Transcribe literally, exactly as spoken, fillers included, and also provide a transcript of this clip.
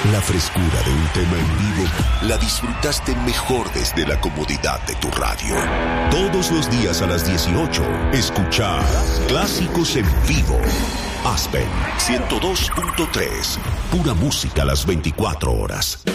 La frescura de un tema en vivo la disfrutaste mejor desde la comodidad de tu radio. Todos los días a las dieciocho, escucha Clásicos en Vivo. Aspen ciento dos punto tres. Pura música a las veinticuatro horas.